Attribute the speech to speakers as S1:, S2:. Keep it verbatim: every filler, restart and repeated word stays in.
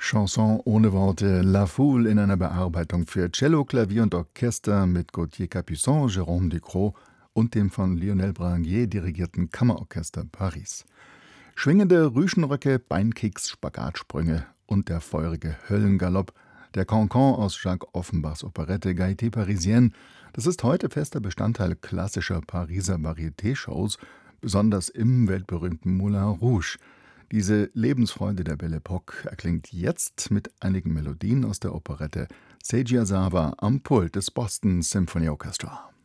S1: Chanson ohne Worte, La Foule in einer Bearbeitung für Cello, Klavier und Orchester mit Gauthier Capuçon, Jérôme Ducrot und dem von Lionel Branguier dirigierten Kammerorchester Paris. Schwingende Rüschenröcke, Beinkicks, Spagatsprünge und der feurige Höllengalopp, der Cancan aus Jacques Offenbachs Operette Gaieté Parisienne, das ist heute fester Bestandteil klassischer Pariser Varieté-Shows, besonders im weltberühmten Moulin Rouge. Diese Lebensfreude der Belle Époque erklingt jetzt mit einigen Melodien aus der Operette Seiji Ozawa am Pult des Boston Symphony Orchestra.